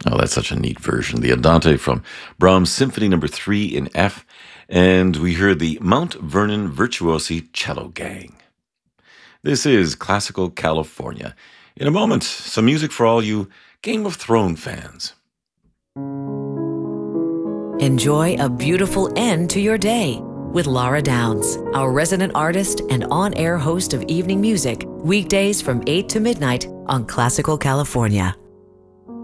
Oh, that's such a neat version. The Andante from Brahms Symphony Number 3 in F, and we heard the Mount Vernon Virtuosi Cello Gang. This is Classical California. In a moment, some music for all you Game of Thrones fans. Enjoy a beautiful end to your day with Laura Downs, our resident artist and on-air host of evening music, weekdays from 8 to midnight on Classical California.